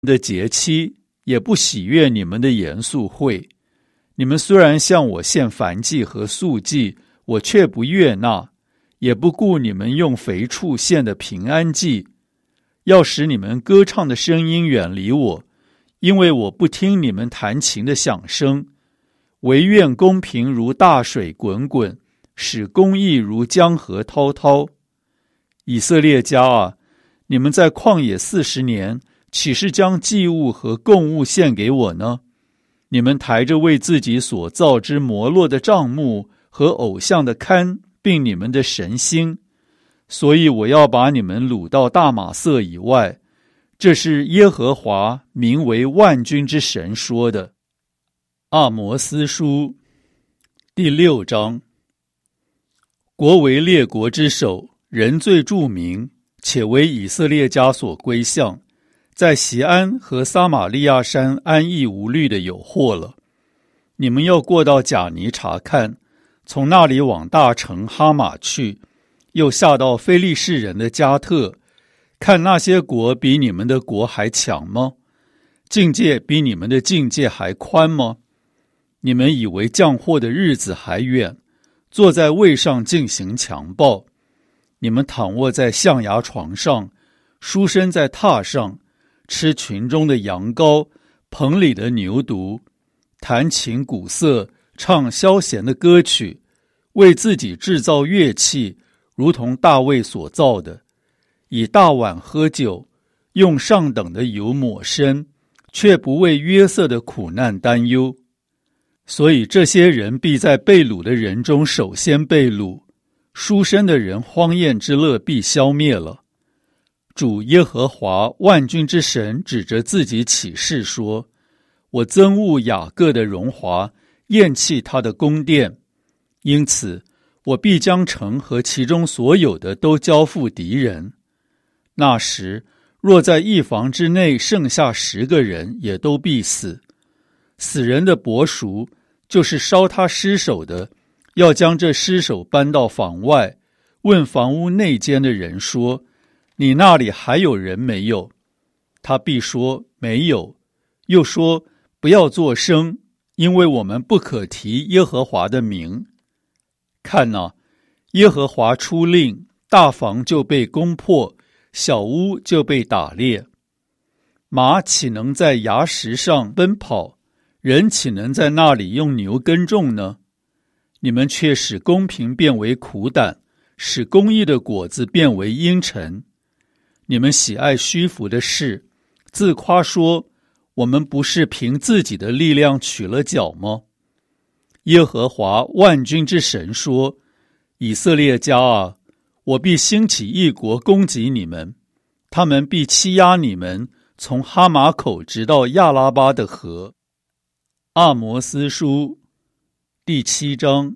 的节期，也不喜悦你们的严肃会。你们虽然向我献燔祭和素祭，我却不悦纳，也不顾你们用肥畜献的平安祭，要使你们歌唱的声音远离我，因为我不听你们弹琴的响声。惟愿公平如大水滚滚，使公义如江河滔滔。以色列家啊，你们在旷野40年，岂是将祭物和供物献给我呢？你们抬着为自己所造之摩洛的帐幕和偶像的龛，并你们的神星，所以我要把你们掳到大马色以外。这是耶和华名为万军之神说的。阿摩斯书第6章。国为列国之首，人最著名，且为以色列家所归向，在锡安和撒玛利亚山安逸无虑的有祸了。你们要过到贾尼查看，从那里往大城哈马去，又下到非利士人的加特，看那些国比你们的国还强吗？境界比你们的境界还宽吗？你们以为降祸的日子还远，坐在位上进行强暴。你们躺卧在象牙床上，书生在榻上，吃群中的羊羔，棚里的牛犊，弹琴鼓瑟，唱消闲的歌曲，为自己制造乐器，如同大卫所造的，以大碗喝酒，用上等的油抹身，却不为约瑟的苦难担忧。所以这些人必在被掳的人中首先被掳，书生的人荒宴之乐必消灭了。主耶和华万军之神指着自己起誓说，我憎恶雅各的荣华，厌弃他的宫殿，因此我必将城和其中所有的都交付敌人。那时若在一房之内剩下10个人，也都必死。死人的伯叔，就是烧他尸首的，要将这尸首搬到房外，问房屋内间的人说，你那里还有人没有？他必说没有，又说不要作声，因为我们不可提耶和华的名。看哪，耶和华出令，大房就被攻破，小屋就被打裂。马岂能在崖石上奔跑？人岂能在那里用牛耕种呢？你们却使公平变为苦胆，使公义的果子变为阴沉。你们喜爱虚浮的事，自夸说，我们不是凭自己的力量取了角吗？耶和华万军之神说，以色列家啊，我必兴起一国攻击你们，他们必欺压你们，从哈马口直到亚拉巴的河。阿摩斯书第7章。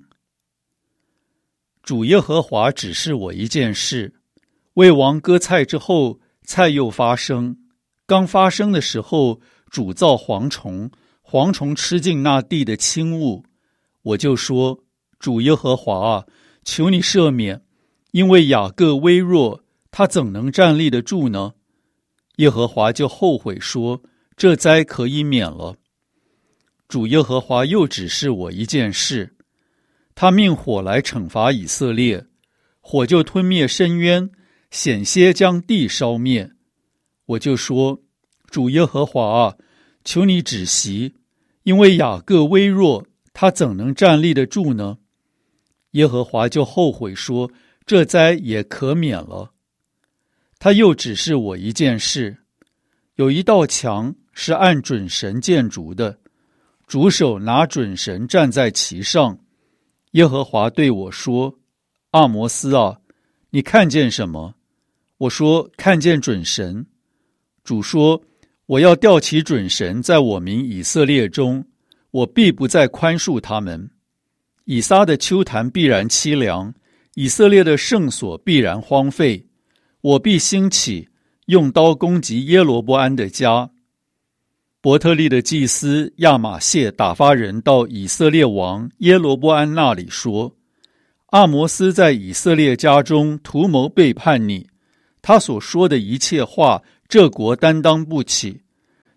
主耶和华指示我一件事，为王割菜之后，菜又发生。刚发生的时候，主造蝗虫，蝗虫吃尽那地的轻物。我就说，主耶和华啊，求你赦免，因为雅各微弱，他怎能站立得住呢？耶和华就后悔说，这灾可以免了。主耶和华又指示我一件事，他命火来惩罚以色列，火就吞灭深渊，险些将地烧灭。我就说，主耶和华啊，求你止息，因为雅各微弱，他怎能站立得住呢？耶和华就后悔说，这灾也可免了。他又指示我一件事，有一道墙是按准绳建筑的，主手拿准绳站在其上。耶和华对我说，阿摩斯啊，你看见什么？我说，看见准绳。主说，我要吊起准绳在我民以色列中，我必不再宽恕他们。以撒的丘坛必然凄凉，以色列的圣所必然荒废。我必兴起，用刀攻击耶罗波安的家。伯特利的祭司亚玛谢打发人到以色列王耶罗波安那里说，阿摩斯在以色列家中图谋背叛你，他所说的一切话，这国担当不起。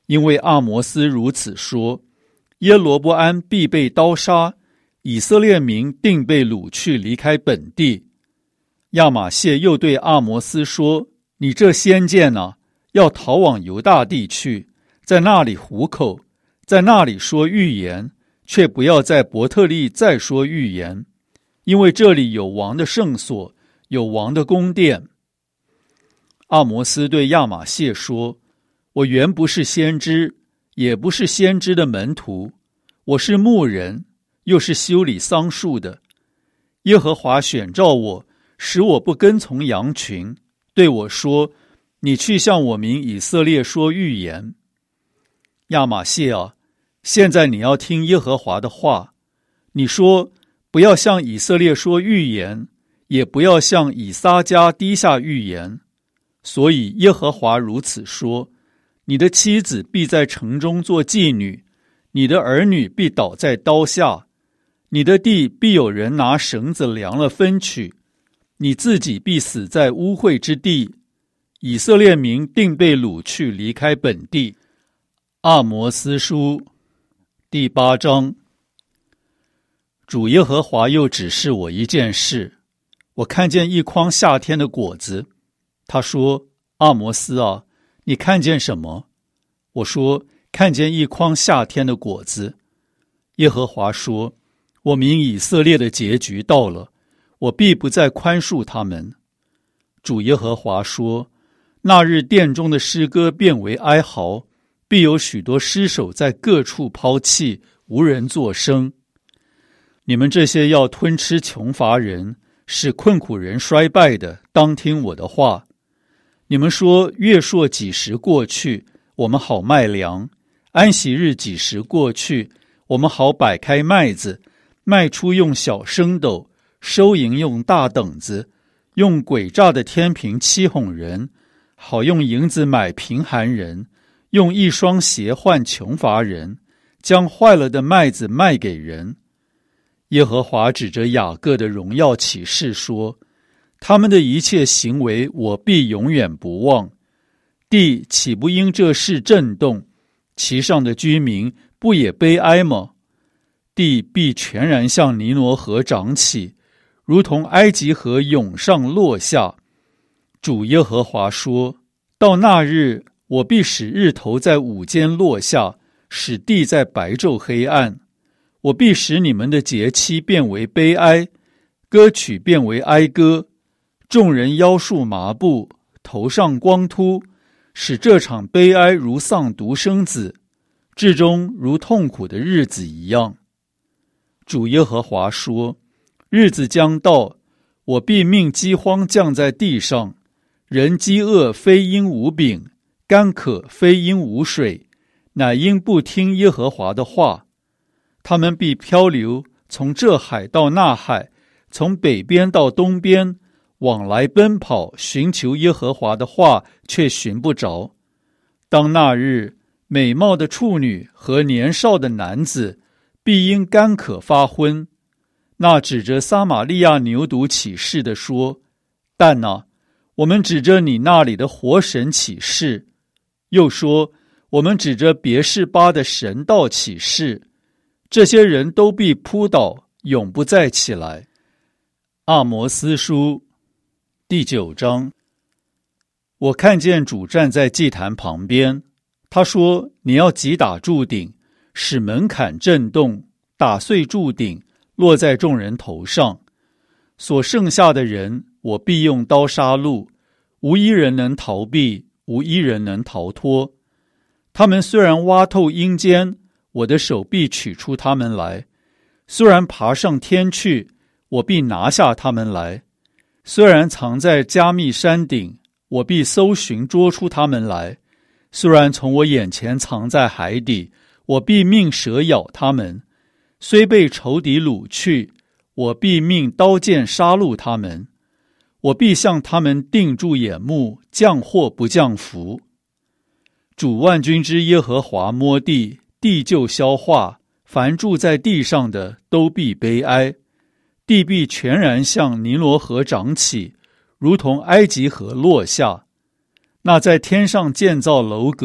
因为阿摩斯如此说，耶罗波安必被刀杀，以色列民定被掳去离开本地。亚玛谢又对阿摩斯说，你这先见啊，要逃往犹大地去，在那里糊口，在那里说预言，却不要在伯特利再说预言，因为这里有王的圣所，有王的宫殿。阿摩斯对亚玛谢说，我原不是先知，也不是先知的门徒，我是牧人，又是修理桑树的。耶和华选召我，使我不跟从羊群，对我说，你去向我民以色列说预言。亚玛谢啊，现在你要听耶和华的话，你说，不要向以色列说预言，也不要向以撒家低下预言。所以耶和华如此说，你的妻子必在城中做妓女，你的儿女必倒在刀下，你的地必有人拿绳子量了分取，你自己必死在污秽之地，以色列民定被掳去离开本地。阿摩斯书第8章。主耶和华又指示我一件事，我看见一筐夏天的果子。他说，阿摩斯啊，你看见什么？我说，看见一筐夏天的果子。耶和华说，我民以色列的结局到了，我必不再宽恕他们。主耶和华说，那日殿中的诗歌变为哀嚎，必有许多尸首在各处抛弃，无人作声。你们这些要吞吃穷乏人，使困苦人衰败的，当听我的话。你们说，月朔几时过去，我们好卖粮；安息日几时过去，我们好摆开麦子，卖出用小升斗，收银用大等子，用诡诈的天平欺哄人，好用银子买贫寒人，用一双鞋换穷乏人，将坏了的麦子卖给人。耶和华指着雅各的荣耀起誓说，他们的一切行为我必永远不忘，地岂不因这事震动，其上的居民不也悲哀吗？地必全然向尼罗河涨起，如同埃及河涌上落下。主耶和华说，到那日，我必使日头在午间落下，使地在白昼黑暗。我必使你们的节期变为悲哀，歌曲变为哀歌，众人腰束麻布，头上光秃，使这场悲哀如丧独生子，至终如痛苦的日子一样。主耶和华说，日子将到，我必命饥荒降在地上，人饥饿非因无饼，干渴非因无水，乃因不听耶和华的话。他们必漂流，从这海到那海，从北边到东边，往来奔跑，寻求耶和华的话，却寻不着。当那日，美貌的处女和年少的男子必因干渴发昏。那指着撒玛利亚牛犊起誓的说，但啊，我们指着你那里的活神起誓。又说，我们指着别是巴的神道起誓。这些人都必扑倒，永不再起来。阿摩斯书第9章。我看见主站在祭坛旁边，他说，你要击打柱顶，使门槛震动，打碎柱顶，落在众人头上。所剩下的人，我必用刀杀戮，无一人能逃避，无一人能逃脱。他们虽然挖透阴间，我的手必取出他们来；虽然爬上天去，我必拿下他们来；虽然藏在加密山顶，我必搜寻捉出他们来；虽然从我眼前藏在海底，我必命蛇咬他们；虽被仇敌掳去，我必命刀剑杀戮他们；我必向他们定住眼目，降祸不降福。主万军之耶和华摸地，地就消化，凡住在地上的都必悲哀。地必全然向尼罗河涨起，如同埃及河落下。那在天上建造楼阁，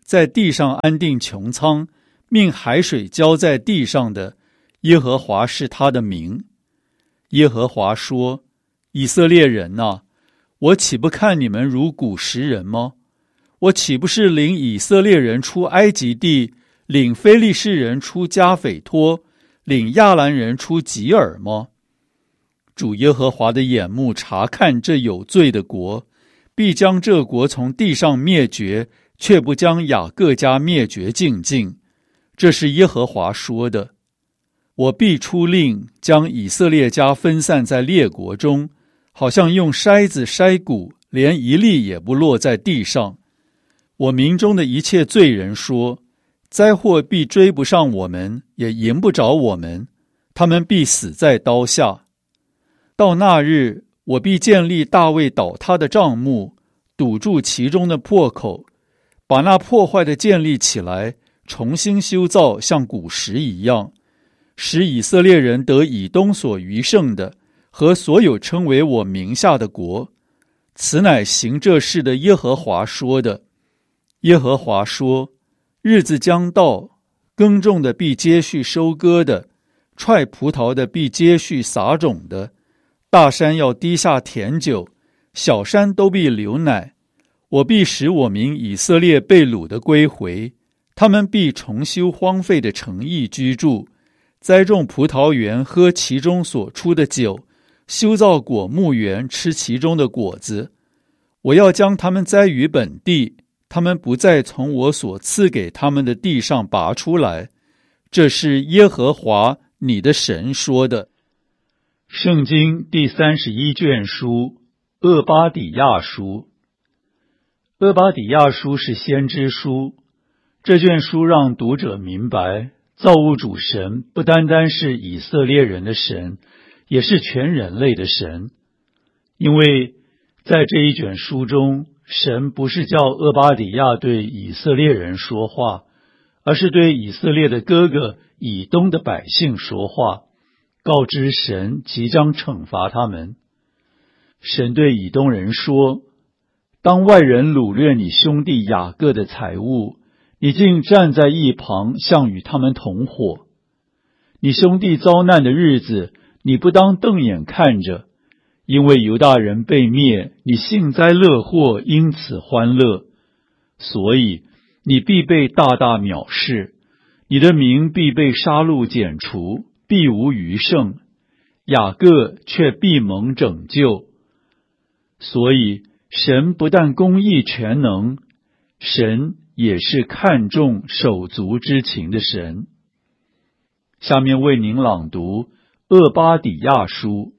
在地上安定穹苍，命海水浇在地上的，耶和华是他的名。耶和华说：以色列人啊，我岂不看你们如古时人吗？我岂不是领以色列人出埃及地，领非利士人出加斐托，领亚兰人出吉尔吗？主耶和华的眼目察看这有罪的国，必将这国从地上灭绝，却不将雅各家灭绝净尽。这是耶和华说的。我必出令，将以色列家分散在列国中，好像用筛子筛谷，连一粒也不落在地上。我民中的一切罪人说，灾祸必追不上我们，也迎不着我们，他们必死在刀下。到那日，我必建立大卫倒塌的帐幕，堵住其中的破口，把那破坏的建立起来，重新修造，像古时一样，使以色列人得以东所余剩的，和所有称为我名下的国。此乃行这事的耶和华说的。耶和华说：日子将到，耕种的必接续收割的，踹葡萄的必接续撒种的。大山要滴下甜酒，小山都必流奶。我必使我民以色列被掳的归回，他们必重修荒废的城邑居住，栽种葡萄园，喝其中所出的酒，修造果木园，吃其中的果子。我要将他们栽于本地，他们不再从我所赐给他们的地上拔出来。这是耶和华你的神说的。圣经第31卷书，厄巴底亚书。厄巴底亚书是先知书，这卷书让读者明白，造物主神不单单是以色列人的神，也是全人类的神。因为在这一卷书中，神不是叫厄巴底亚对以色列人说话，而是对以色列的哥哥以东的百姓说话，告知神即将惩罚他们。神对以东人说：当外人掳掠你兄弟雅各的财物，你竟站在一旁，像与他们同伙。你兄弟遭难的日子，你不当瞪眼看着，因为犹大人被灭，你幸灾乐祸，因此欢乐。所以你必被大大藐视，你的名必被杀戮剪除，必无余剩，雅各却必蒙拯救。所以神不但公义全能，神也是看重手足之情的神。下面为您朗读厄巴底亚书。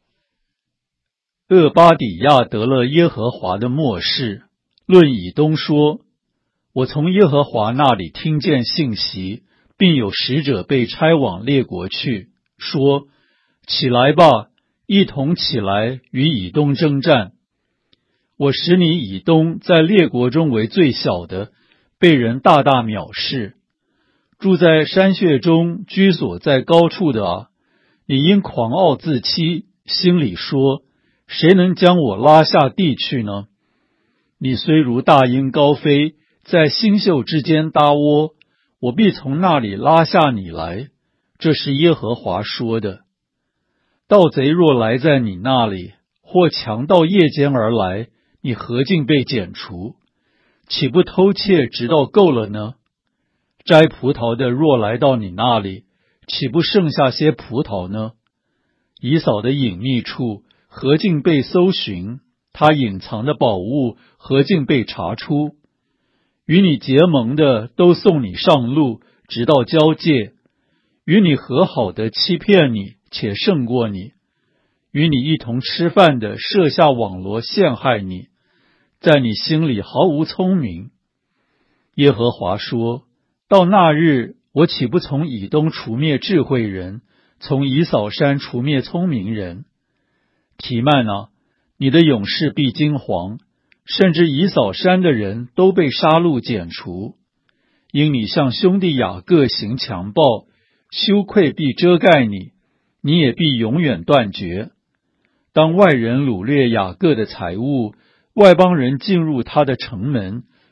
厄巴底亚得了耶和华的默示，论以东说：我从耶和华那里听见信息，并有使者被差往列国去，说：起来吧，一同起来与以东征战。我使你以东在列国中为最小的，被人大大藐视。住在山穴中，居所在高处的啊，你因狂傲自欺，心里说：谁能将我拉下地去呢？你虽如大鹰高飞，在星宿之间搭窝，我必从那里拉下你来。这是耶和华说的。盗贼若来在你那里，或强盗夜间而来，你何竟被剪除？岂不偷窃直到够了呢？摘葡萄的若来到你那里，岂不剩下些葡萄呢？以扫的隐秘处何竟被搜寻？他隐藏的宝物何竟被查出？与你结盟的都送你上路，直到交界；与你和好的欺骗你，且胜过你；与你一同吃饭的设下网罗陷害你，在你心里毫无聪明。耶和华说：到那日，我岂不从以东除灭智慧人，从以扫山除灭聪明人？提曼啊，你的勇士必惊惶，甚至以扫山的人都被杀戮剪除。因你向兄弟雅各行强暴，羞愧必遮盖你，你也必永远断绝。当外人掳掠雅各的财物，外邦人进入他的城门，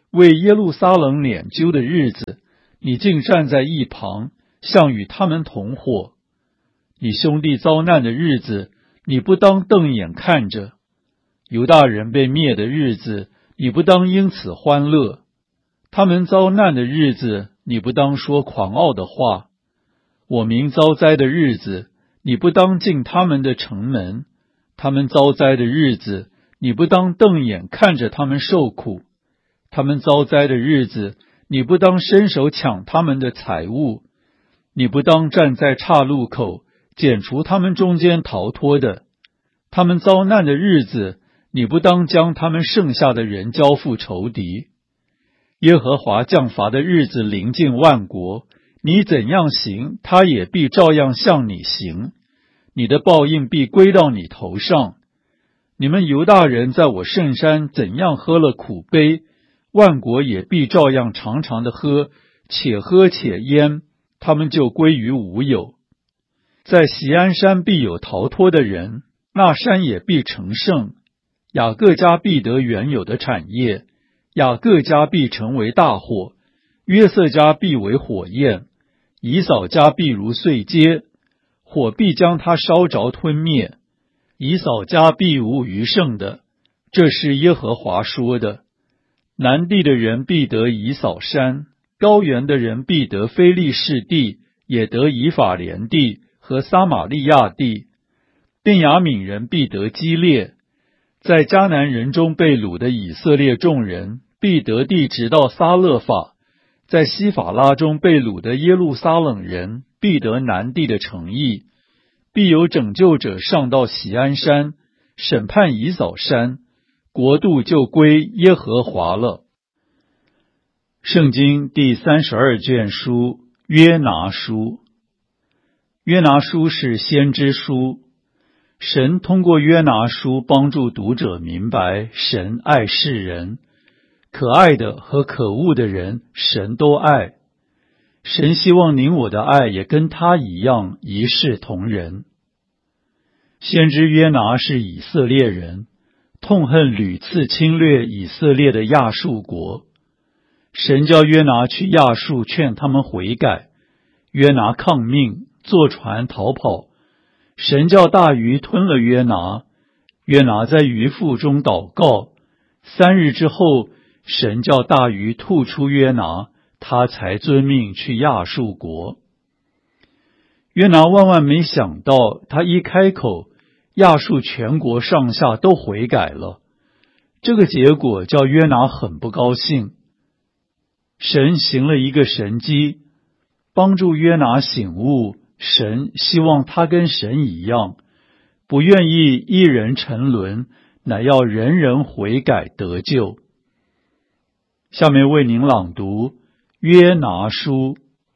为耶路撒冷拈阄的日子，你竟站在一旁，像与他们同伙。你兄弟遭难的日子，你不当瞪眼看着；犹大人被灭的日子，你不当因此欢乐；他们遭难的日子，你不当说狂傲的话；我民遭灾的日子，你不当进他们的城门；他们遭灾的日子，你不当瞪眼看着他们受苦；他们遭灾的日子，你不当伸手抢他们的财物；你不当站在岔路口，剪除他们中间逃脱的；他们遭难的日子，你不当将他们剩下的人交付仇敌。耶和华降罚的日子临近万国，你怎样行，他也必照样向你行，你的报应必归到你头上。你们犹大人在我圣山怎样喝了苦杯，万国也必照样常常的喝，且喝且淹，他们就归于无有。在锡安山必有逃脱的人，那山也必成圣。雅各家必得原有的产业，雅各家必成为大火，约瑟家必为火焰，以扫家必如碎秸，火必将他烧着吞灭，以扫家必无余剩的。这是耶和华说的。南地的人必得以扫山，高原的人必得非利士地，也得以法莲地和撒玛利亚地。便雅悯人必得基列，在迦南人中被掳的以色列众人必得地直到撒勒法，在西法拉中被掳的耶路撒冷人必得南地的城邑，必有拯救者上到锡安山，审判以扫山，国度就归耶和华了。圣经第32卷书约拿书。约拿书是先知书，神通过约拿书帮助读者明白神爱世人，可爱的和可恶的人神都爱。神希望您我的爱也跟他一样一视同仁。先知约拿是以色列人，痛恨屡次侵略以色列的亚述国。神叫约拿去亚述劝他们悔改，约拿抗命，坐船逃跑。神叫大鱼吞了约拿，约拿在鱼腹中祷告。3日之后，神叫大鱼吐出约拿，他才遵命去亚述国。约拿万万没想到，他一开口，亚述全国上下都悔改了。这个结果叫约拿很不高兴。神行了一个神迹，帮助约拿醒悟，神希望他跟神一样，不愿意一人沉沦，乃要人人悔改得救。下面为您朗读约拿书。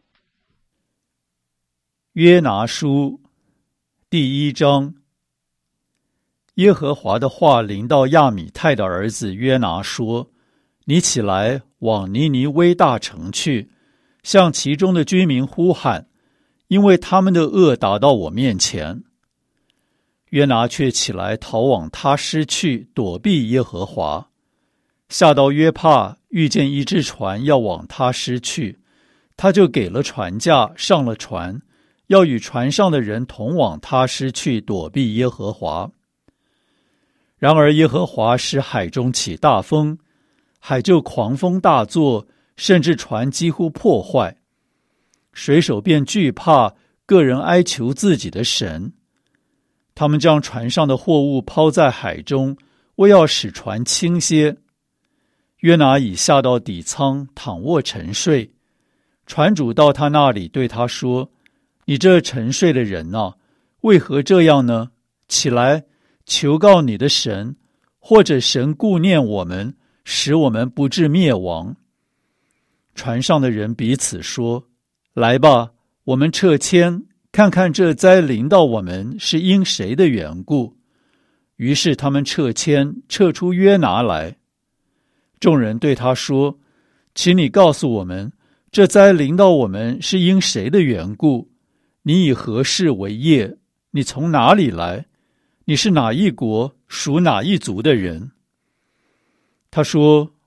约拿书第1章。耶和华的话临到亚米太的儿子约拿说：你起来，往尼尼微大城去，向其中的居民呼喊，因为他们的恶达到我面前。约拿却起来逃往他施去，躲避耶和华。下到约帕，遇见一只船要往他施去，他就给了船价，上了船，要与船上的人同往他施去，躲避耶和华。然而耶和华使海中起大风，海就狂风大作，甚至船几乎破坏。水手便惧怕，个人哀求自己的神。他们将船上的货物抛在海中，为要使船轻些。约拿已下到底舱，躺卧沉睡。船主到他那里，对他说：你这沉睡的人啊，为何这样呢？起来，求告你的神，或者神顾念我们，使我们不致灭亡。船上的人彼此说：来吧，我们撤迁，看看这灾临到我们是因谁的缘故。于是他们撤迁，撤出约拿来。众人对他说：请你告诉我们，这灾临到我们是因谁的缘故？你以何事为业？你从哪里来？你是哪一国，属哪一族的人？他说：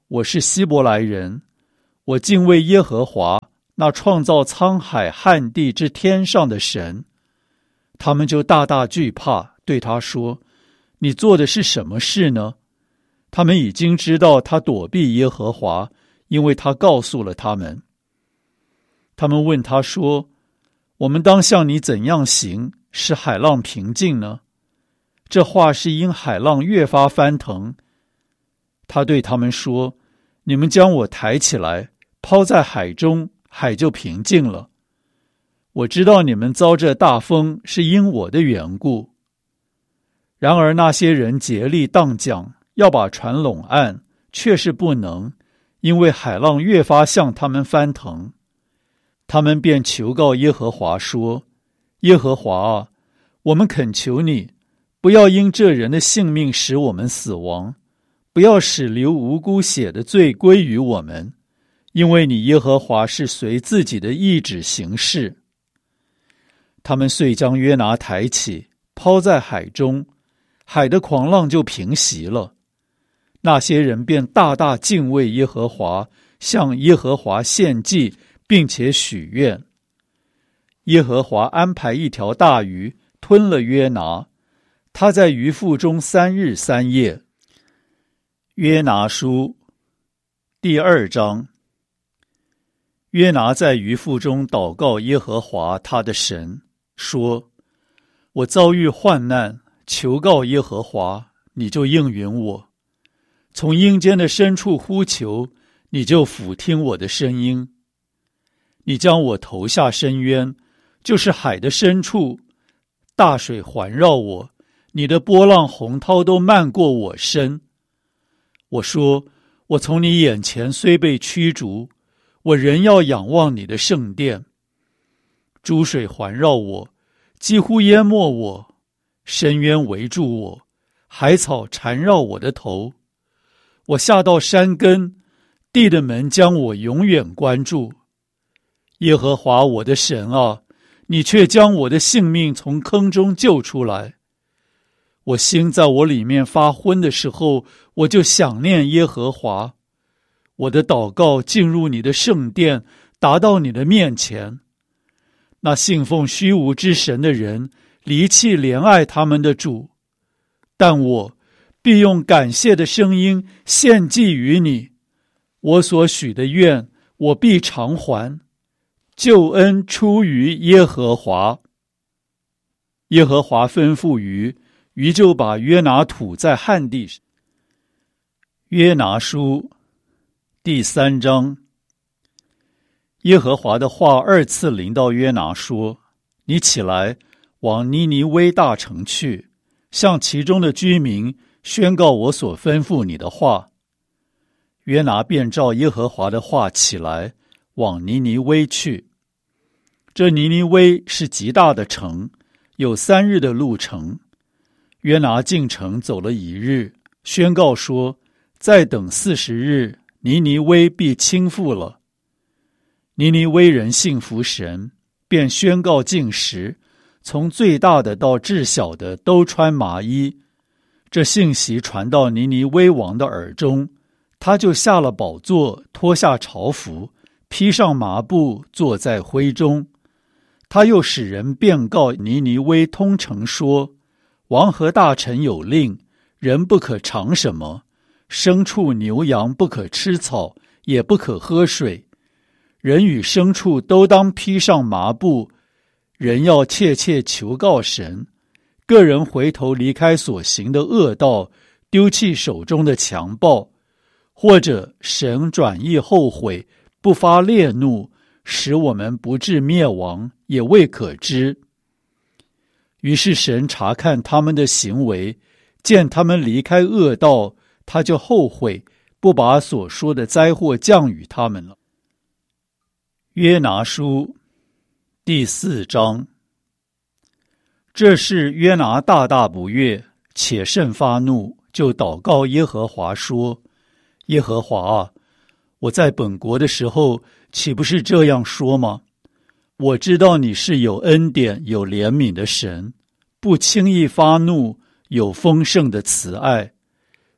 我是希伯来人，我敬畏耶和华，那创造沧海旱地之天上的神。他们就大大惧怕，对他说：你做的是什么事呢？他们已经知道他躲避耶和华，因为他告诉了他们。他们问他说：我们当向你怎样行，使海浪平静呢？这话是因海浪越发翻腾。他对他们说：你们将我抬起来，抛在海中，海就平静了。我知道你们遭这大风是因我的缘故。然而那些人竭力荡桨，要把船拢岸，却是不能，因为海浪越发向他们翻腾。他们便求告耶和华说：耶和华啊，我们恳求你，不要因这人的性命使我们死亡，不要使流无辜血的罪归于我们，因为你耶和华是随自己的意志行事。他们遂将约拿抬起，抛在海中，海的狂浪就平息了。那些人便大大敬畏耶和华，向耶和华献祭，并且许愿。耶和华安排一条大鱼吞了约拿，他在鱼腹中3日3夜。约拿书第2章。约拿在鱼腹中祷告耶和华他的神，说：我遭遇患难，求告耶和华，你就应允我；从阴间的深处呼求，你就俯听我的声音。你将我投下深渊，就是海的深处，大水环绕我，你的波浪洪涛都漫过我身。我说：我从你眼前虽被驱逐，我仍要仰望你的圣殿。诸水环绕我，几乎淹没我，深渊围住我，海草缠绕我的头。我下到山根，地的门将我永远关住。耶和华我的神啊，你却将我的性命从坑中救出来。我心在我里面发昏的时候，我就想念耶和华。我的祷告进入你的圣殿，达到你的面前。那信奉虚无之神的人离弃怜爱他们的主，但我必用感谢的声音献祭于你。我所许的愿，我必偿还。救恩出于耶和华。耶和华吩咐鱼，鱼就把约拿吐在旱地上。约拿书第3章。耶和华的话2次临到约拿说：你起来，往尼尼微大城去，向其中的居民宣告我所吩咐你的话。约拿便照耶和华的话起来，往尼尼微去。这尼尼微是极大的城，有3日的路程。约拿进城走了1日，宣告说：再等40日，尼尼微必倾覆了。尼尼微人信服神，便宣告禁食，从最大的到至小的都穿麻衣。这信息传到尼尼微王的耳中，他就下了宝座，脱下朝服，披上麻布，坐在灰中。他又使人便告尼尼微通城说：王和大臣有令，人不可尝什么，牲畜牛羊不可吃草，也不可喝水。人与牲畜都当披上麻布。人要切切求告神，个人回头离开所行的恶道，丢弃手中的强暴，或者神转意后悔，不发烈怒，使我们不致灭亡，也未可知。于是神查看他们的行为，见他们离开恶道，他就后悔，不把所说的灾祸降与他们了。约拿书第4章。这事约拿大大不悦，且甚发怒，就祷告耶和华说：耶和华啊，我在本国的时候，岂不是这样说吗？我知道你是有恩典有怜悯的神，不轻易发怒，有丰盛的慈爱，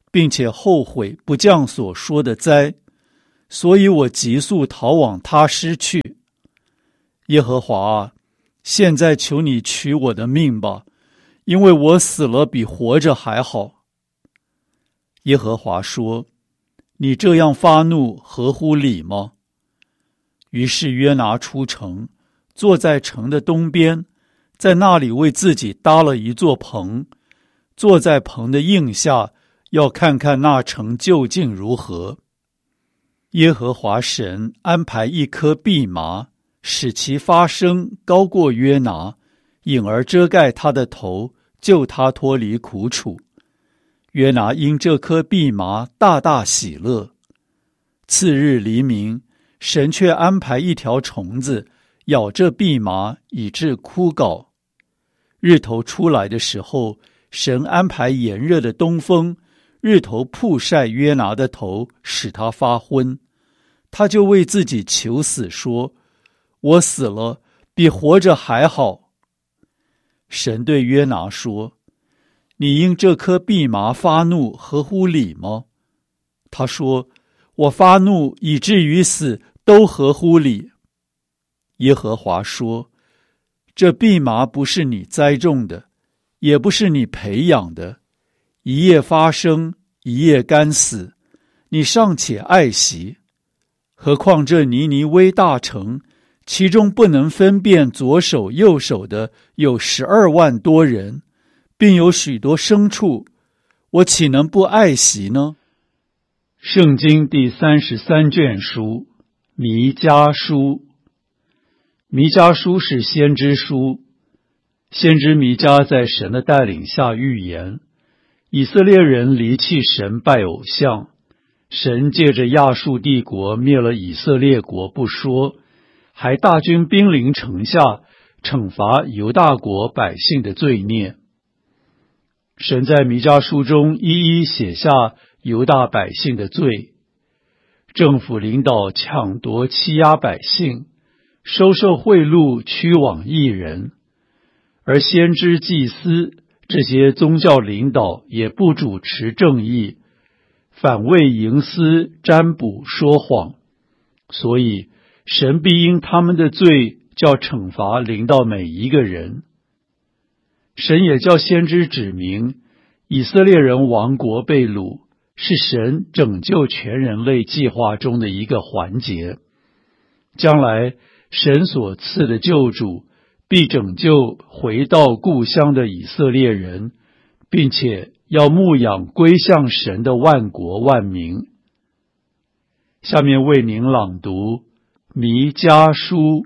并且后悔不降所说的灾，所以我急速逃往他施去。耶和华啊，现在求你取我的命吧，因为我死了比活着还好。耶和华说，你这样发怒合乎理吗？于是约拿出城，坐在城的东边，在那里为自己搭了一座棚，坐在棚的荫下，要看看那城究竟如何。耶和华神安排一棵蓖麻，使其发生高过约拿，引而遮盖他的头，救他脱离苦楚。约拿因这棵蓖麻大大喜乐。次日黎明，神却安排一条虫子咬这蓖麻，以致枯槁。日头出来的时候，神安排炎热的东风，日头曝晒约拿的头，使他发昏。他就为自己求死，说，我死了比活着还好。神对约拿说，你因这棵蓖麻发怒合乎理吗？他说，我发怒以至于死都合乎理。耶和华说，这蓖麻不是你栽种的，也不是你培养的，一夜发生，一夜干死，你尚且爱惜。何况这尼尼微大城，其中不能分辨左手右手的有12万多人，并有许多牲畜，我岂能不爱惜呢？圣经第33卷书，弥迦书。弥迦书是先知书，先知弥迦在神的带领下预言，以色列人离弃神拜偶像，神借着亚述帝国灭了以色列国不说，还大军兵临城下，惩罚犹大国百姓的罪孽。神在弥迦书中一一写下犹大百姓的罪，政府领导抢夺欺压百姓，收受贿赂屈枉义人，而先知祭司这些宗教领导也不主持正义，反为营私占卜说谎，所以神必因他们的罪叫惩罚临到每一个人。神也叫先知指明，以色列人亡国被掳是神拯救全人类计划中的一个环节，将来神所赐的救主必拯救回到故乡的以色列人，并且要牧养归向神的万国万民。下面为您朗读弥迦书。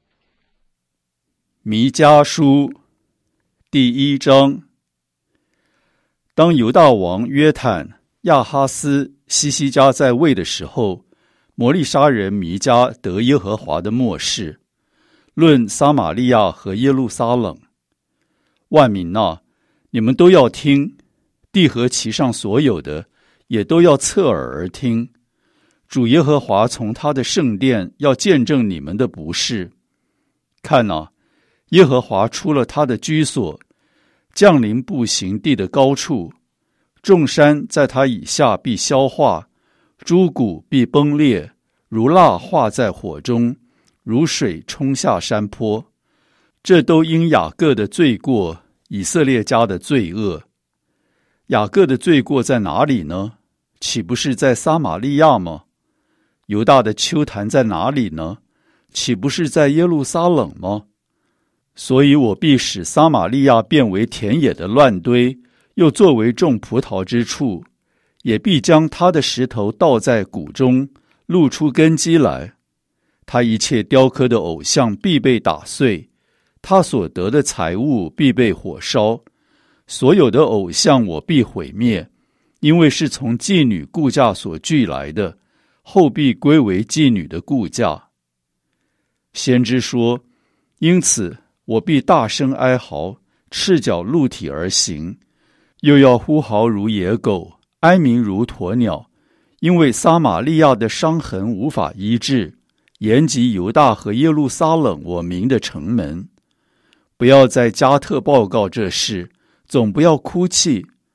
弥迦书第1章。当犹大王约坦、亚哈斯、西西家在位的时候，摩利沙人弥迦得耶和华的默示，论撒玛利亚和耶路撒冷。万民啊，你们都要听，地和其上所有的也都要侧耳而听。主耶和华从他的圣殿要见证你们的不是。看啊，耶和华出了他的居所，降临步行地的高处，众山在他以下必消化，诸谷必崩裂，如蜡化在火中，如水冲下山坡。这都因雅各的罪过，以色列家的罪恶。雅各的罪过在哪里呢？岂不是在撒玛利亚吗？犹大的丘坛在哪里呢？岂不是在耶路撒冷吗？所以我必使撒玛利亚变为田野的乱堆，又作为种葡萄之处，也必将他的石头倒在谷中，露出根基来。他一切雕刻的偶像必被打碎，他所得的财物必被火烧。所有的偶像我必毁灭，因为是从妓女雇价所聚来的，后必归为妓女的雇价。先知说，因此我必大声哀嚎，赤脚露体而行，又要呼号如野狗，哀鸣如鸵鸟，因为撒玛利亚的伤痕无法医治，延及犹大和耶路撒冷我民的城门。不要在加特报告这事，总不要哭泣。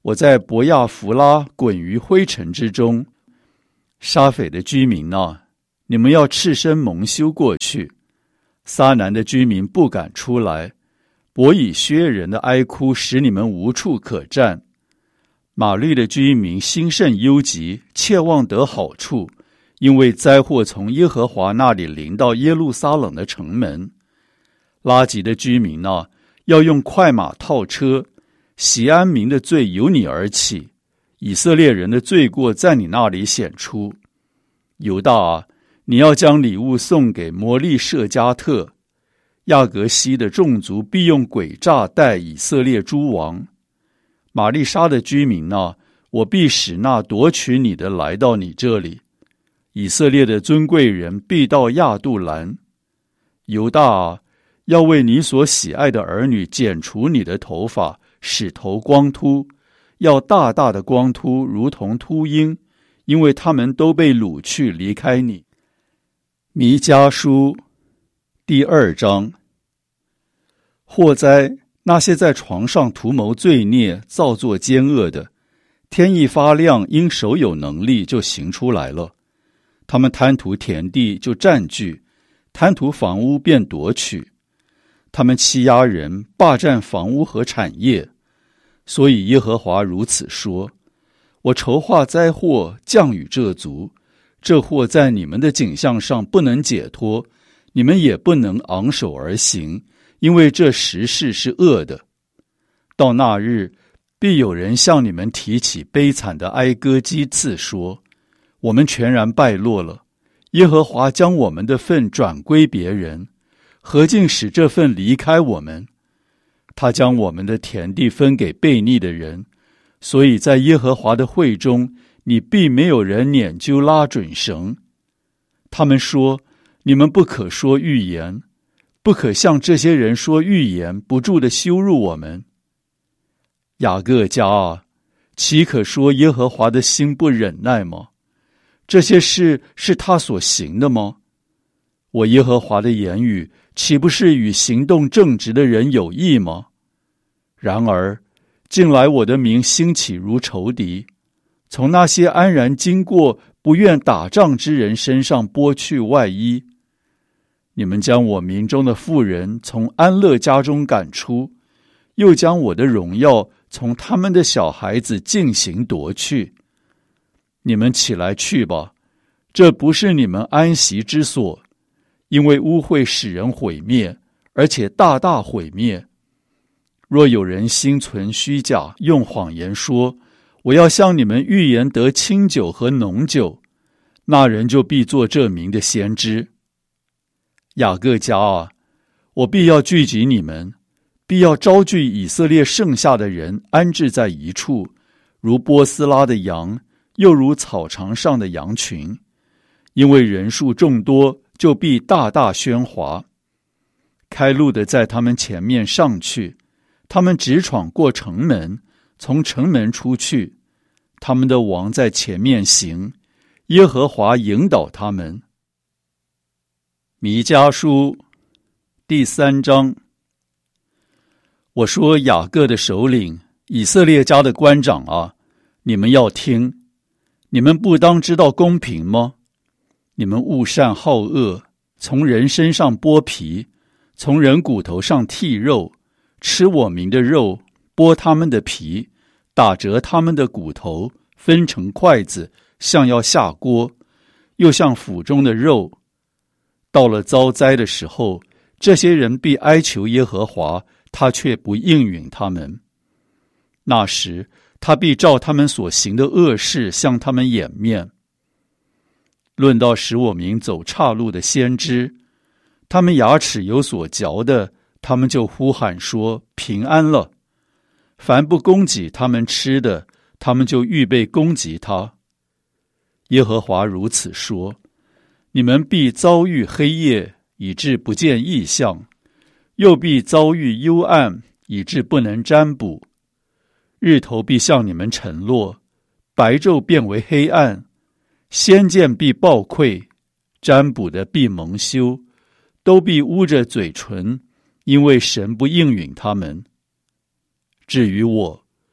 我在伯亚弗拉滚于灰尘之中。沙斐的居民啊，你们要赤身蒙羞过去。撒南的居民不敢出来，伯以薛人的哀哭使你们无处可站。玛利的居民心甚忧急，切望得好处，因为灾祸从耶和华那里临到耶路撒冷的城门。拉吉的居民啊，要用快马套车。锡安民的罪由你而起，以色列人的罪过在你那里显出。犹大啊，你要将礼物送给摩利舍加特。亚革西的众族必用诡诈待以色列诸王。玛丽莎的居民啊，我必使那夺取你的来到你这里。以色列的尊贵人必到亚杜兰。犹大啊，要为你所喜爱的儿女剪除你的头发，使头光秃，要大大的光秃，如同秃鹰，因为他们都被掳去离开你。弥迦书第2章。祸哉，那些在床上图谋罪孽、造作奸恶的，天一发亮，因手有能力就行出来了。他们贪图田地就占据，贪图房屋便夺取。他们欺压人，霸占房屋和产业。所以耶和华如此说：我筹划灾祸降与这族，这祸在你们的景象上不能解脱，你们也不能昂首而行，因为这时事是恶的。到那日，必有人向你们提起悲惨的哀歌讥刺说：我们全然败落了，耶和华将我们的份转归别人，何竟使这份离开我们？他将我们的田地分给悖逆的人，所以在耶和华的会中，你必没有人撵揪拉准绳。他们说：你们不可说预言，不可向这些人说预言，不住地羞辱我们。雅各家啊，岂可说耶和华的心不忍耐吗？这些事是他所行的吗？我耶和华的言语岂不是与行动正直的人有益吗？然而近来我的名兴起如仇敌，从那些安然经过不愿打仗之人身上剥去外衣。你们将我民中的妇人从安乐家中赶出，又将我的荣耀从他们的小孩子进行夺去。你们起来去吧，这不是你们安息之所，因为污秽使人毁灭，而且大大毁灭。若有人心存虚假，用谎言说：我要向你们预言得清酒和浓酒，那人就必做这民的先知。雅各家啊，我必要聚集你们，必要招聚以色列剩下的人，安置在一处，如波斯拉的羊，又如草场上的羊群。因为人数众多，就必大大喧哗。开路的在他们前面上去，他们直闯过城门，从城门出去。他们的王在前面行，耶和华引导他们。弥迦书第3章。我说雅各的首领，以色列家的官长啊，你们要听，你们不当知道公平吗？你们恶善好恶，从人身上剥皮，从人骨头上剔肉，吃我民的肉，剥他们的皮，打折他们的骨头，分成筷子，像要下锅，又像腹中的肉。到了遭灾的时候，这些人必哀求耶和华，他却不应允他们。那时，他必照他们所行的恶事向他们掩面。论到使我民走岔路的先知，他们牙齿有所嚼的，他们就呼喊说：平安了。凡不供给他们吃的，他们就预备供给他。耶和华如此说：你们必遭遇黑夜，以致不见异象，又必遭遇幽暗，以致不能占卜。日头必向你们沉落，白昼变为黑暗，先见必暴溃，占卜的必蒙羞，都必捂着嘴唇，因为神不应允他们。至于我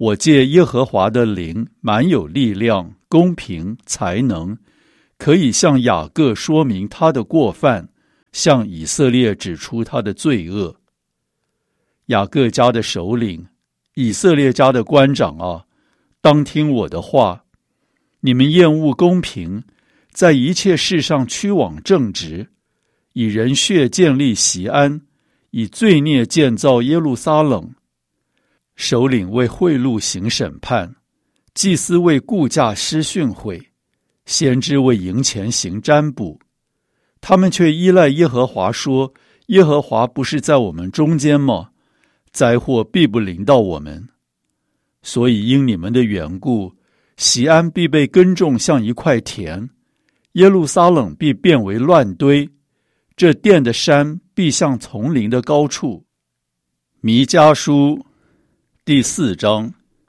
我借耶和华的灵满有力量、公平、才能，可以向雅各说明他的过犯，向以色列指出他的罪恶。雅各家的首领，以色列家的官长啊，当听我的话。你们厌恶公平，在一切事上屈枉正直，以人血建立锡安，以罪孽建造耶路撒冷。首领为贿赂行审判，祭司为雇价施训诲，先知为赢钱行占卜。他们却依赖耶和华说，耶和华不是在我们中间吗？灾祸必不临到我们。所以因你们的缘故，锡安必被耕种像一块田，耶路撒冷必变为乱堆，这殿的山必像丛林的高处。弥迦书第4章。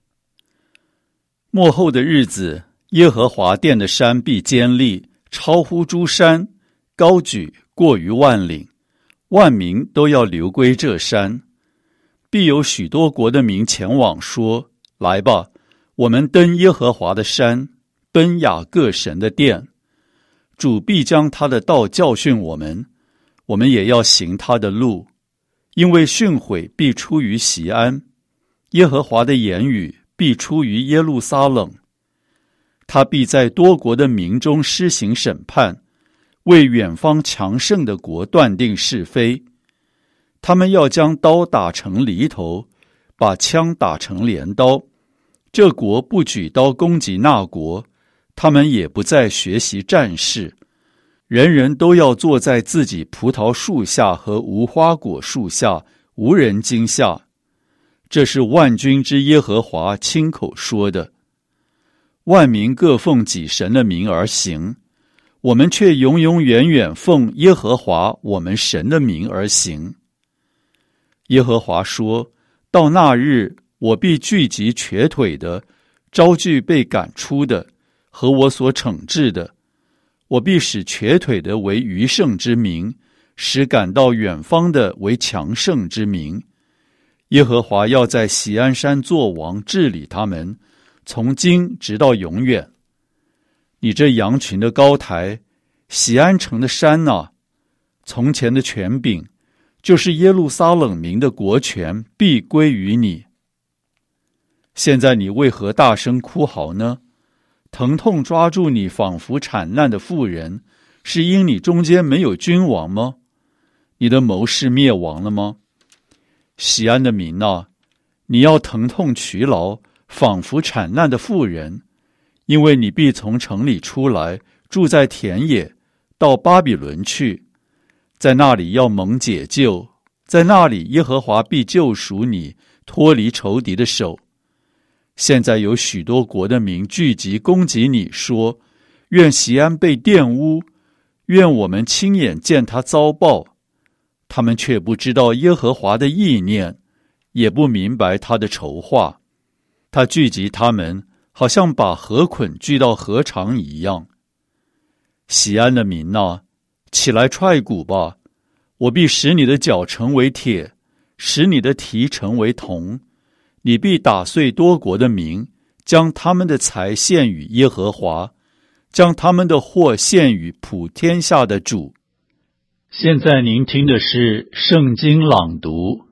末后的日子，耶和华殿的山必坚立，超乎诸山，高举过于万岭，万民都要流归这山。必有许多国的民前往说，来吧，我们登耶和华的山，奔雅各神的殿。主必将他的道教训我们，我们也要行他的路，因为训诲必出于锡安，耶和华的言语必出于耶路撒冷。他必在多国的民中施行审判，为远方强盛的国断定是非。他们要将刀打成犁头，把枪打成镰刀。这国不举刀攻击那国，他们也不再学习战事。人人都要坐在自己葡萄树下和无花果树下，无人惊吓。这是万军之耶和华亲口说的。万民各奉己神的名而行，我们却永永远远奉耶和华我们神的名而行。耶和华说，到那日，我必聚集瘸腿的，招聚被赶出的，和我所惩治的。我必使瘸腿的为余剩之民，使赶到远方的为强盛之民。耶和华要在锡安山作王，治理他们，从今直到永远。你这羊群的高台，锡安城的山啊，从前的权柄，就是耶路撒冷民的国权，必归于你。现在你为何大声哭嚎呢？疼痛抓住你，仿佛产难的妇人，是因你中间没有君王吗？你的谋士灭亡了吗？锡安的民啊，你要疼痛劬劳，仿佛产难的妇人，因为你必从城里出来，住在田野，到巴比伦去，在那里要蒙解救，在那里耶和华必救赎你，脱离仇敌的手。现在有许多国的民聚集攻击你，说，愿锡安被玷污，愿我们亲眼见他遭报。他们却不知道耶和华的意念，也不明白他的筹划。他聚集他们，好像把河捆聚到河场一样。锡安的民啊，起来踹鼓吧，我必使你的脚成为铁，使你的蹄成为铜。你必打碎多国的民，将他们的财献与耶和华，将他们的货献与普天下的主。现在您听的是圣经朗读。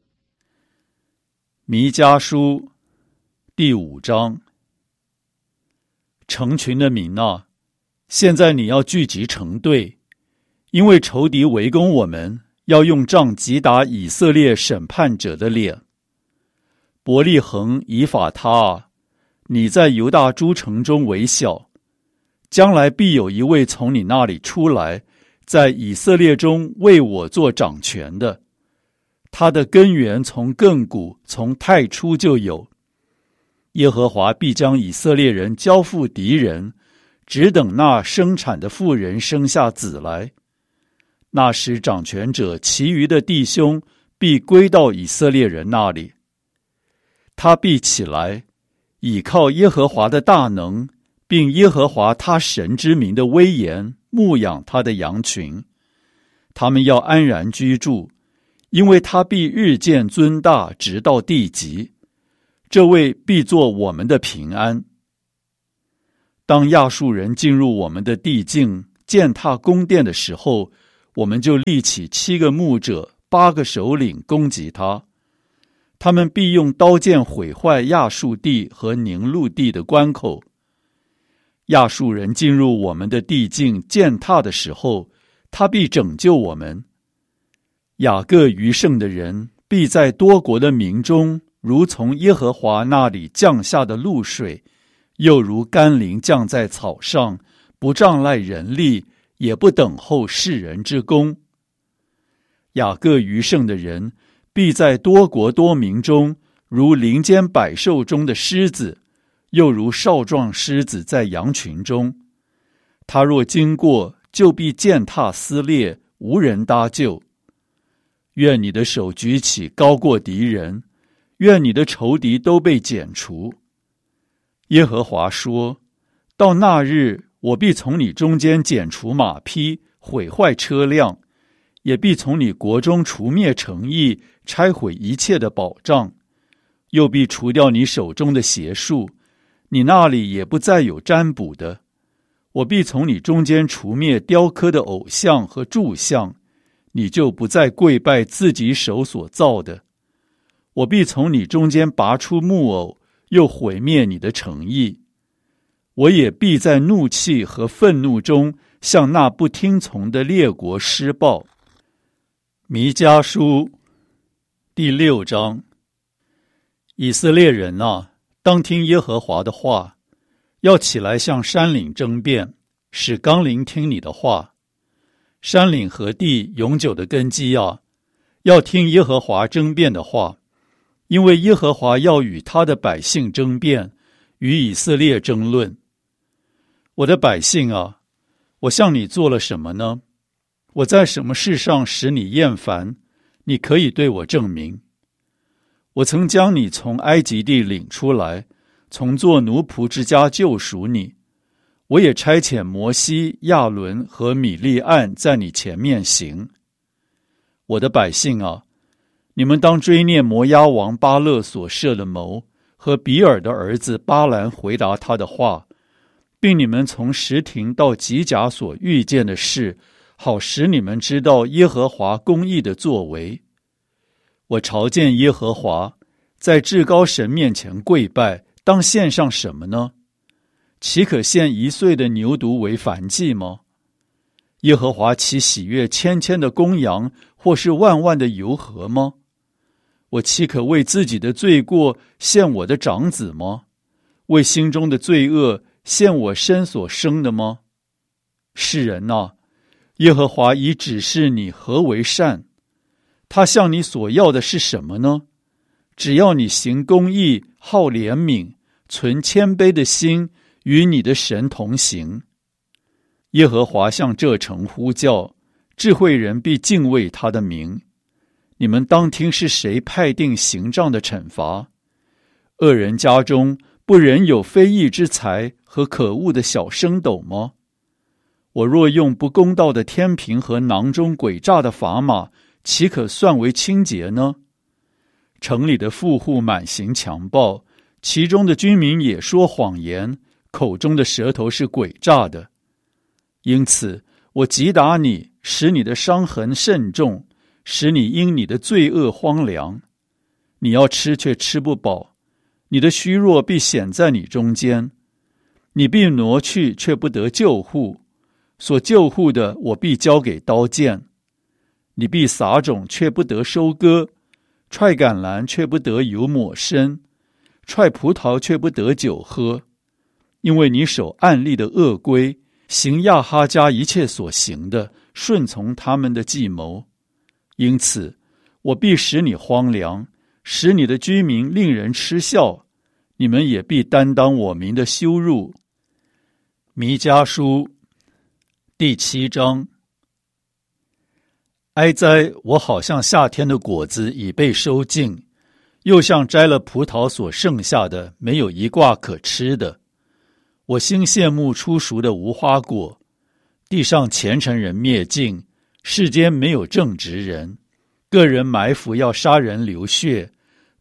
弥迦书第5章。成群的民啊，现在你要聚集成队，因为仇敌围攻我们，要用杖击打以色列审判者的脸。伯利恒以法他啊，你在犹大诸城中为小，将来必有一位从你那里出来，在以色列中为我做掌权的。他的根源从亘古，从太初就有。耶和华必将以色列人交付敌人，只等那生产的妇人生下子来。那时掌权者其余的弟兄必归到以色列人那里。他必起来，倚靠耶和华的大能，并耶和华他神之名的威严，牧养他的羊群。他们要安然居住，因为他必日渐尊大，直到地极。 这位必作我们的平安。当亚述人进入我们的地境，践踏宫殿的时候，我们就立起7个牧者、8个首领攻击他。他们必用刀剑毁坏亚述地和宁录地的关口。亚述人进入我们的地境践踏的时候，他必拯救我们。雅各余剩的人必在多国的民中，如从耶和华那里降下的露水，又如甘霖降在草上，不仗赖人力，也不等候世人之功。雅各余剩的人必在多国多民中，如林间百兽中的狮子，又如少壮狮子在羊群中。他若经过，就必践踏撕裂，无人搭救。愿你的手举起高过敌人，愿你的仇敌都被剪除。耶和华说，到那日，我必从你中间剪除马匹，毁坏车辆，也必从你国中除灭城邑，拆毁一切的保障，又必除掉你手中的邪术，你那里也不再有占卜的。我必从你中间除灭雕刻的偶像和柱像，你就不再跪拜自己手所造的。我必从你中间拔出木偶，又毁灭你的城邑。我也必在怒气和愤怒中向那不听从的列国施报。弥迦书第6章。以色列人啊，当听耶和华的话，要起来向山岭争辩，使冈陵听你的话。山岭和地永久的根基啊，要听耶和华争辩的话，因为耶和华要与他的百姓争辩，与以色列争论。我的百姓啊，我向你做了什么呢？我在什么事上使你厌烦？你可以对我证明。我曾将你从埃及地领出来，从做奴仆之家救赎你。我也差遣摩西、亚伦和米利暗在你前面行。我的百姓啊，你们当追念摩押王巴勒所设的谋，和比尔的儿子巴兰回答他的话，并你们从什亭到吉甲所遇见的事，好使你们知道耶和华公义的作为。我朝见耶和华，在至高神面前跪拜，当献上什么呢？岂可献1岁的牛犊为燔祭吗？耶和华岂喜悦千千的公羊，或是万万的油和吗？我岂可为自己的罪过献我的长子吗？为心中的罪恶献我身所生的吗？世人啊，耶和华已指示你何为善，他向你所要的是什么呢？只要你行公义，好怜悯，存谦卑的心，与你的神同行。耶和华向这城呼叫，智慧人必敬畏他的名。你们当听是谁派定刑杖的惩罚？恶人家中不仍有非义之财和可恶的小升斗吗？我若用不公道的天平和囊中诡诈的砝码，岂可算为清洁呢？城里的富户满行强暴，其中的居民也说谎言，口中的舌头是诡诈的。因此我击打你，使你的伤痕甚重，使你因你的罪恶荒凉。你要吃却吃不饱，你的虚弱必显在你中间。你必挪去却不得救护，所救护的我必交给刀剑。你必撒种却不得收割，踹橄榄却不得油抹身，踹葡萄却不得酒喝。因为你守暗利的恶规，行亚哈家一切所行的，顺从他们的计谋。因此我必使你荒凉，使你的居民令人嗤笑，你们也必担当我民的羞辱。弥迦书第7章。哀哉，我好像夏天的果子已被收尽，又像摘了葡萄所剩下的，没有一挂可吃的。我心羡慕初熟的无花果，地上虔诚人灭尽，世间没有正直人，个人埋伏要杀人流血，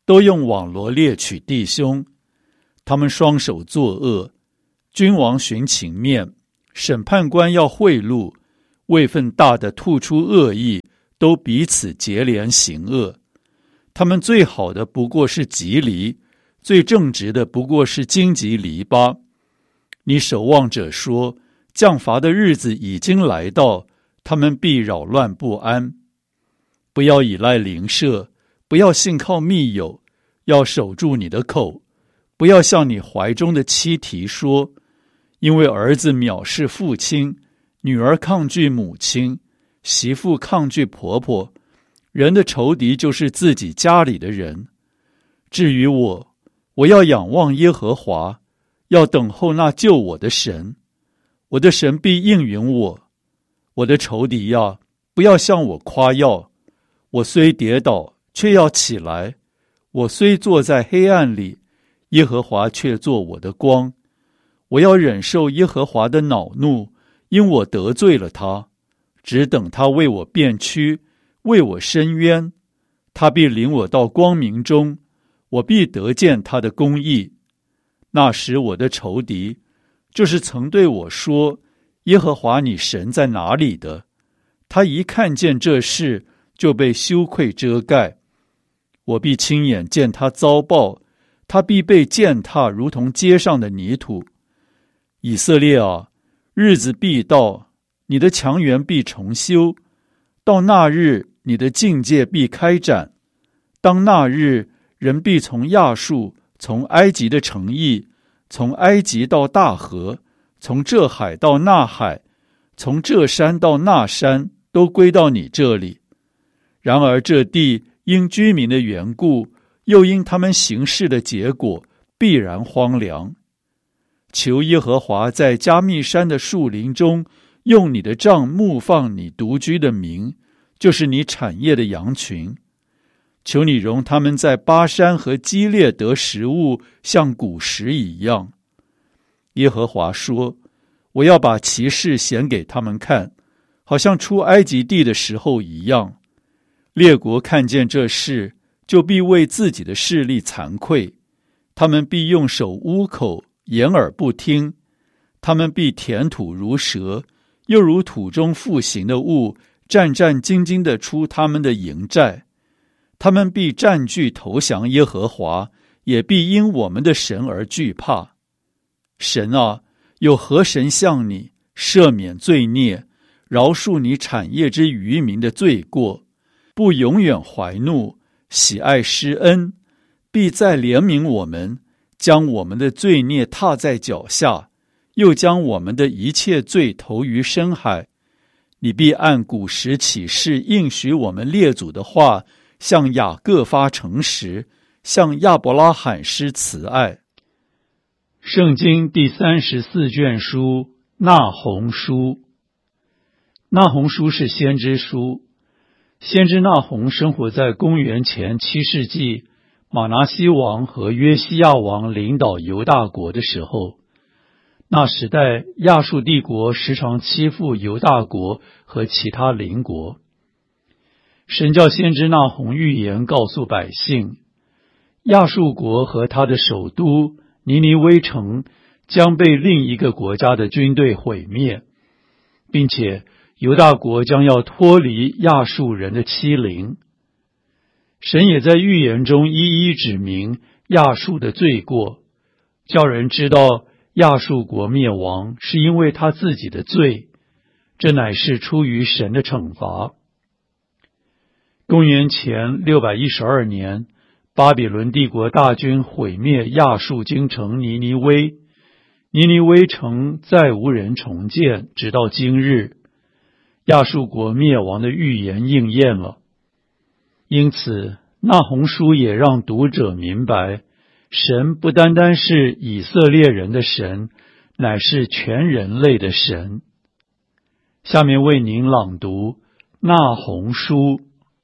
都用网罗猎取弟兄。他们双手作恶，君王寻情面，审判官要贿赂，位分大的吐出恶意，都彼此结连行恶。他们最好的不过是吉藜，最正直的不过是荆棘篱笆。你守望者说，降罚的日子已经来到，他们必扰乱不安。不要依赖邻舍，不要信靠密友，要守住你的口，不要向你怀中的妻提说，因为儿子藐视父亲，女儿抗拒母亲，媳妇抗拒婆婆，人的仇敌就是自己家里的人。至于我，我要仰望耶和华，要等候那救我的神。我的神必应允我。我的仇敌呀，不要向我夸耀。我虽跌倒，却要起来；我虽坐在黑暗里，耶和华却做我的光。我要忍受耶和华的恼怒，因我得罪了他，只等他为我辩屈，为我伸冤。他必领我到光明中，我必得见他的公义。那时我的仇敌，就是曾对我说，耶和华你神在哪里的，他一看见这事，就被羞愧遮盖。我必亲眼见他遭报，他必被践踏，如同街上的泥土。以色列啊，日子必到，你的墙垣必重修，到那日，你的境界必开展。当那日，人必从亚述，从埃及的城邑，从埃及到大河，从这海到那海，从这山到那山，都归到你这里。然而这地因居民的缘故，又因他们行事的结果，必然荒凉。求耶和华在加密山的树林中，用你的杖牧放你独居的民，就是你产业的羊群。求你容他们在巴山和基列得食物，像古时一样。耶和华说，我要把奇事显给他们看，好像出埃及地的时候一样。列国看见这事，就必为自己的势力惭愧，他们必用手捂口，掩耳不听。他们必填土如蛇，又如土中复行的物，战战兢兢地出他们的营寨。他们必占据投降耶和华，也必因我们的神而惧怕。神啊，有何神像你，赦免罪孽，饶恕你产业之渔民的罪过，不永远怀怒，喜爱施恩，必再怜悯我们，将我们的罪孽踏在脚下，又将我们的一切罪投于深海。你必按古时起誓应许我们列祖的话，向雅各发诚实，向亚伯拉罕施慈爱。圣经第34卷书，那鸿书。那鸿书是先知书。先知那鸿生活在公元前7世纪，马拿西王和约西亚王领导犹大国的时候。那时代亚述帝国时常欺负犹大国和其他邻国。神叫先知那鸿预言告诉百姓，亚述国和他的首都尼尼微城将被另一个国家的军队毁灭，并且犹大国将要脱离亚述人的欺凌。神也在预言中一一指明亚述的罪过，叫人知道亚述国灭亡是因为他自己的罪，这乃是出于神的惩罚。公元前612年，巴比伦帝国大军毁灭亚述京城尼尼微，尼尼微城再无人重建，直到今日。亚述国灭亡的预言应验了。因此，那鸿书也让读者明白，神不单单是以色列人的神，乃是全人类的神。下面为您朗读那鸿书。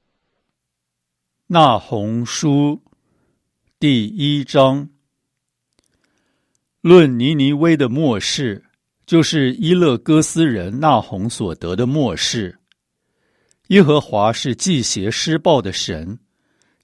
那鸿书第1章，论尼尼微的末世，就是伊勒哥斯人那鸿所得的末世。耶和华是忌邪施暴的神，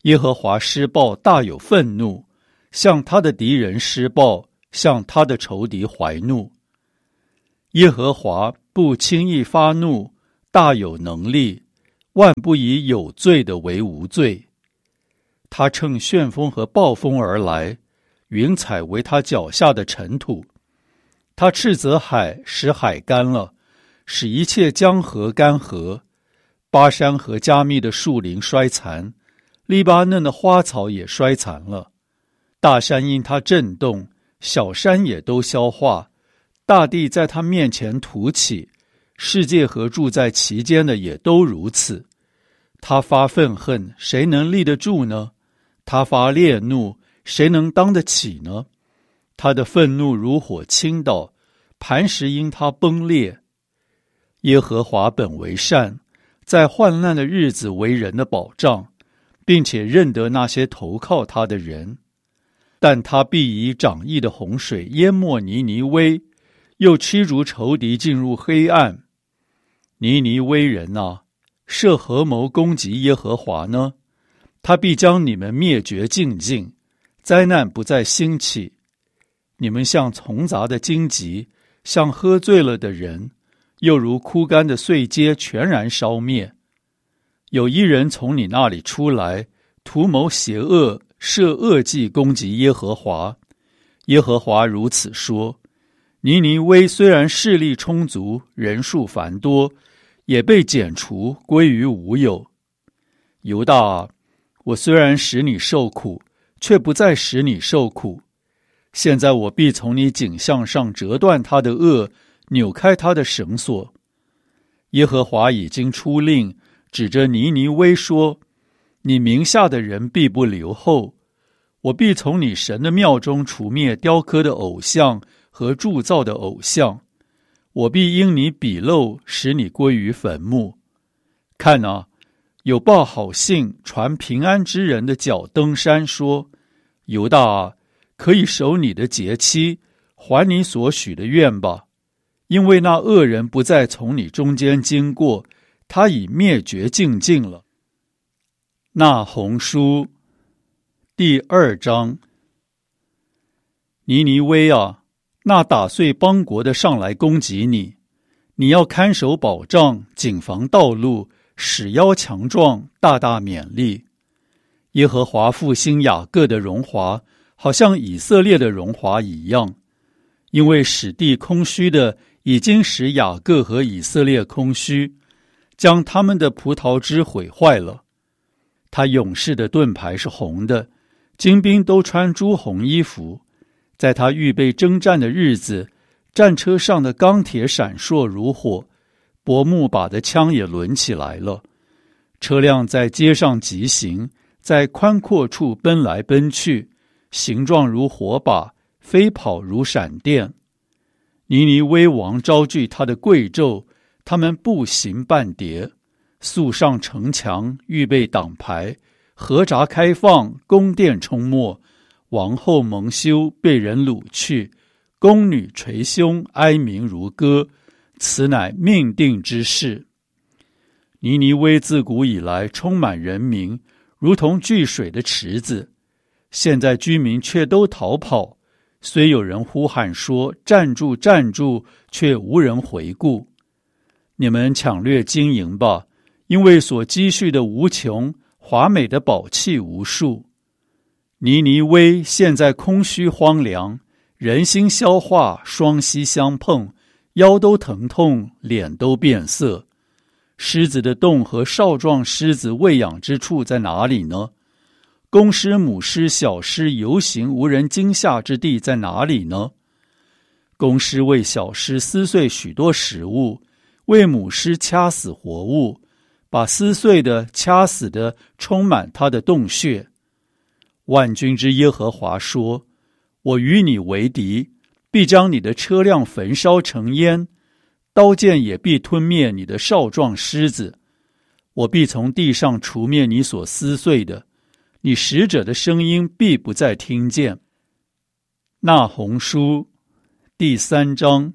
耶和华施暴大有愤怒，向他的敌人施暴，向他的仇敌怀怒。耶和华不轻易发怒，大有能力，万不以有罪的为无罪。他乘旋风和暴风而来，云彩为他脚下的尘土。他斥责海，使海干了，使一切江河干涸。巴山和加密的树林衰残，黎巴嫩的花草也衰残了。大山因他震动，小山也都消化。大地在他面前凸起，世界和住在其间的也都如此。他发愤恨，谁能立得住呢？他发烈怒，谁能当得起呢？他的愤怒如火倾倒，磐石因他崩裂。耶和华本为善，在患难的日子为人的保障，并且认得那些投靠他的人。但他必以涨溢的洪水淹没尼尼微，又驱逐仇敌进入黑暗。尼尼微人啊，设合谋攻击耶和华呢？他必将你们灭绝尽尽，灾难不再兴起。你们像丛杂的荆棘，像喝醉了的人，又如枯干的碎秸全然烧灭。有一人从你那里出来，图谋邪恶，设恶计攻击耶和华。耶和华如此说：尼尼微虽然势力充足，人数繁多，也被剪除，归于无有。犹大啊，我虽然使你受苦，却不再使你受苦。现在我必从你颈项上折断他的轭，扭开他的绳索。耶和华已经出令，指着尼尼微说：你名下的人必不留后。我必从你神的庙中除灭雕刻的偶像和铸造的偶像。我必因你鄙陋，使你归于坟墓。看啊，有报好信传平安之人的脚登山，说：犹大啊，可以守你的节期，还你所许的愿吧。因为那恶人不再从你中间经过，他已灭绝尽尽了。那鸿书第2章。尼尼微啊，那打碎邦国的上来攻击你，你要看守保障，谨防道路，使腰强壮，大大勉励。耶和华复兴雅各的荣华，好像以色列的荣华一样。因为使地空虚的已经使雅各和以色列空虚，将他们的葡萄枝毁坏了。他勇士的盾牌是红的，精兵都穿朱红衣服。在他预备征战的日子，战车上的钢铁闪烁如火，薄木把的枪也抡起来了。车辆在街上疾行，在宽阔处奔来奔去，形状如火把，飞跑如闪电。尼尼微王招聚他的贵胄，他们步行半叠，速上城墙，预备挡牌，河闸开放，宫殿冲没。王后蒙羞，被人掳去，宫女捶胸，哀鸣如歌，此乃命定之事。尼尼微自古以来充满人民，如同聚水的池子，现在居民却都逃跑，虽有人呼喊说站住站住，却无人回顾。你们抢掠金银吧，因为所积蓄的无穷，华美的宝器无数。尼尼微现在空虚荒凉，人心消化，双膝相碰，腰都疼痛，脸都变色。狮子的洞和少壮狮子喂养之处在哪里呢？公狮、母狮、小狮游行无人惊吓之地在哪里呢？公狮为小狮撕碎许多食物，为母狮掐死活物，把撕碎的、掐死的充满它的洞穴。万军之耶和华说：我与你为敌，必将你的车辆焚烧成烟，刀剑也必吞灭你的少壮狮子。我必从地上除灭你所撕碎的，你使者的声音必不再听见。那鸿书第3章。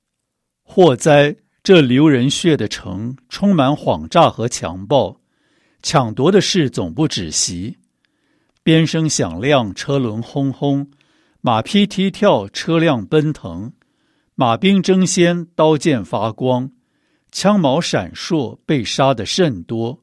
祸哉，这流人血的城，充满谎诈和强暴。 抢夺的事总不止息。鞭声响亮，车轮轰轰，马匹踢跳，车辆奔腾，马兵争先，刀剑发光，枪矛闪烁，被杀的甚多。